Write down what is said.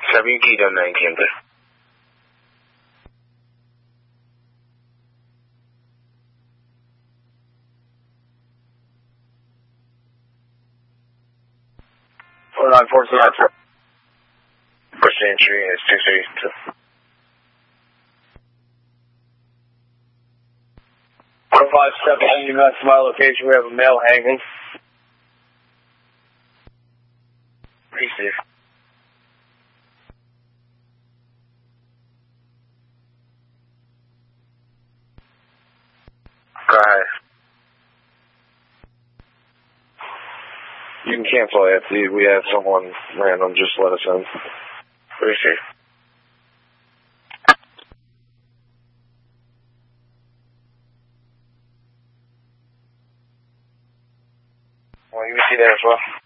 WD done 19. On 4 Push entry is 232. 457, that's my location. We have a male hanging. Receive. Go ahead. You can cancel it. We have someone random. Just let us in. Receive. Well, you can see there as well.